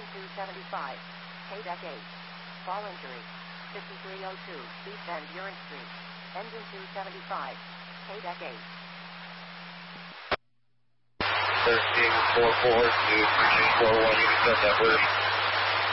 275. K-Deck 8. Fall injury. 5302 East End Urine Street. Engine 275. K-Deck 8. 1344 to 3841, you can set that first.